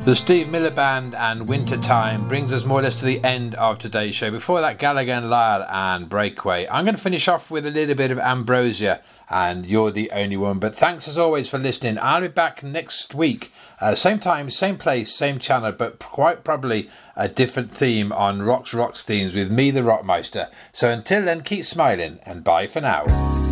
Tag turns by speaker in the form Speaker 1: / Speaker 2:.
Speaker 1: The Steve Miller Band and Wintertime brings us more or less to the end of today's show. Before that, Gallagher and Lyle and Breakaway. I'm going to finish off with a little bit of Ambrosia and You're the Only One. But thanks as always for listening. I'll be back next week. Same time, same place, same channel, but quite probably a different theme on Rocks Themes with me, the Rockmeister. So until then, keep smiling and bye for now.